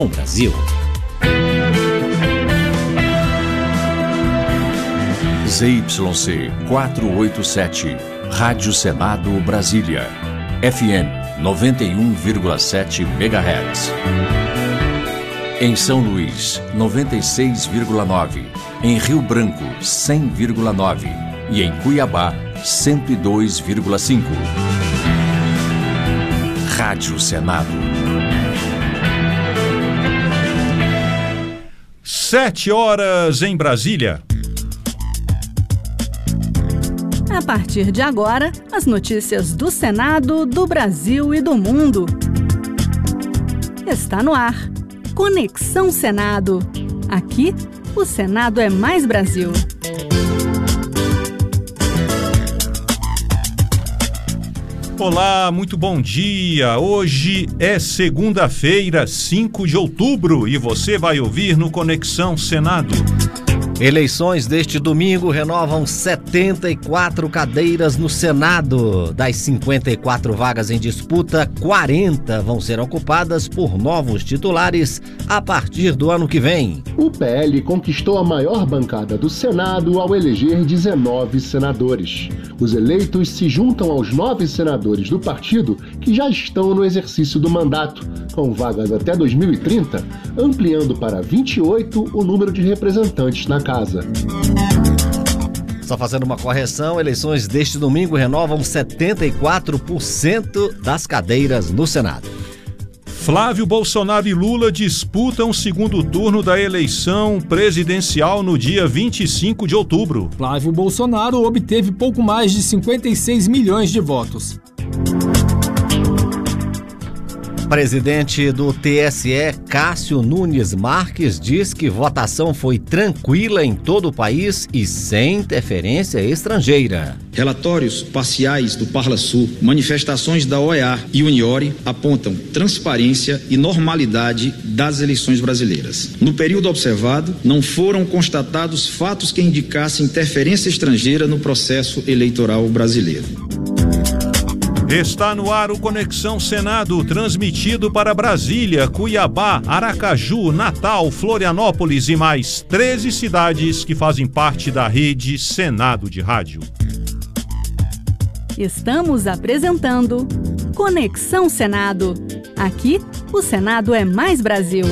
Brasil. ZYC 487, Rádio Senado Brasília, FM 91,7 MHz. Em São Luís, 96,9. Em Rio Branco, 100,9. E em Cuiabá, 102,5. Rádio Senado. 7h em Brasília. A partir de agora, as notícias do Senado, do Brasil e do mundo. Está no ar. Conexão Senado. Aqui, o Senado é mais Brasil. Olá, muito bom dia. Hoje é segunda-feira, 5 de outubro, e você vai ouvir no Conexão Senado. Eleições deste domingo renovam 74 cadeiras no Senado. Das 54 vagas em disputa, 40 vão ser ocupadas por novos titulares a partir do ano que vem. O PL conquistou a maior bancada do Senado ao eleger 19 senadores. Os eleitos se juntam aos 9 senadores do partido que já estão no exercício do mandato, com vagas até 2030, ampliando para 28 o número de representantes na casa. Só fazendo uma correção, eleições deste domingo renovam 74% das cadeiras no Senado. Flávio Bolsonaro e Lula disputam o segundo turno da eleição presidencial no dia 25 de outubro. Flávio Bolsonaro obteve pouco mais de 56 milhões de votos. Presidente do TSE, Cássio Nunes Marques, diz que votação foi tranquila em todo o país e sem interferência estrangeira. Relatórios parciais do Parlasul, manifestações da OEA e Uniore apontam transparência e normalidade das eleições brasileiras. No período observado, não foram constatados fatos que indicassem interferência estrangeira no processo eleitoral brasileiro. Está no ar o Conexão Senado, transmitido para Brasília, Cuiabá, Aracaju, Natal, Florianópolis e mais 13 cidades que fazem parte da rede Senado de Rádio. Estamos apresentando Conexão Senado. Aqui, o Senado é mais Brasil.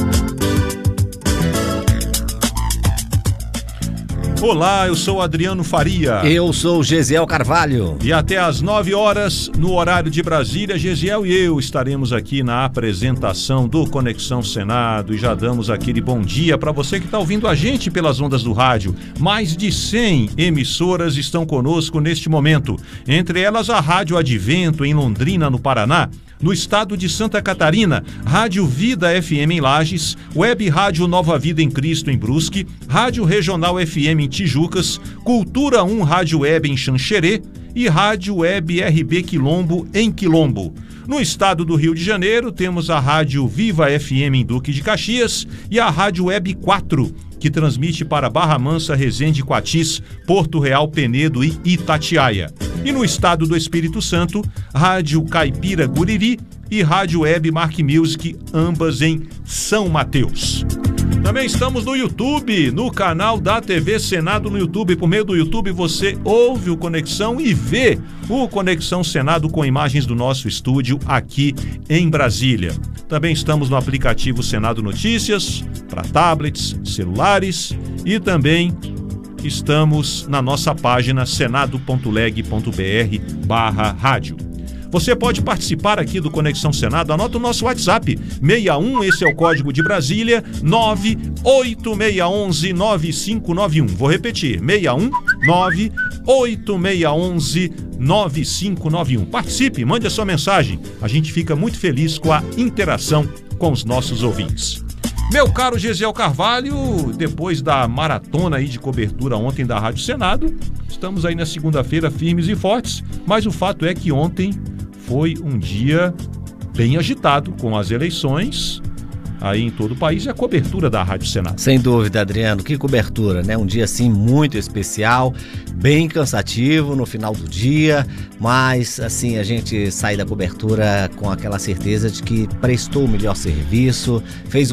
Olá, eu sou Adriano Faria. Eu sou Gesiel Carvalho. E até às 9h, no horário de Brasília, Gesiel e eu estaremos aqui na apresentação do Conexão Senado e já damos aquele bom dia para você que está ouvindo a gente pelas ondas do rádio. Mais de 100 emissoras estão conosco neste momento, entre elas a Rádio Advento em Londrina, no Paraná, no estado de Santa Catarina, Rádio Vida FM em Lages, Web Rádio Nova Vida em Cristo em Brusque, Rádio Regional FM em Tijucas, Cultura 1 Rádio Web em Xanxerê e Rádio Web RB Quilombo em Quilombo. No estado do Rio de Janeiro, temos a Rádio Viva FM em Duque de Caxias e a Rádio Web 4, que transmite para Barra Mansa, Resende, Quatis, Porto Real, Penedo e Itatiaia. E no estado do Espírito Santo, Rádio Caipira Guriri e Rádio Web Mark Music, ambas em São Mateus. Também estamos no YouTube, no canal da TV Senado no YouTube. Por meio do YouTube você ouve o Conexão e vê o Conexão Senado com imagens do nosso estúdio aqui em Brasília. Também estamos no aplicativo Senado Notícias para tablets, celulares e também estamos na nossa página senado.leg.br/rádio. Você pode participar aqui do Conexão Senado, anota o nosso WhatsApp, 61, esse é o código de Brasília, 98611-9591. Vou repetir, 61 98611-9591. Participe, mande a sua mensagem, a gente fica muito feliz com a interação com os nossos ouvintes. Meu caro Gesiel Carvalho, depois da maratona aí de cobertura ontem da Rádio Senado, estamos aí na segunda-feira firmes e fortes, mas o fato é que ontem foi um dia bem agitado com as eleições. aí em todo o país e a cobertura da Rádio Senado. Sem dúvida, Adriano, que cobertura, né? Um dia assim muito especial, bem cansativo no final do dia, mas assim a gente sai da cobertura com aquela certeza de que prestou o melhor serviço, fez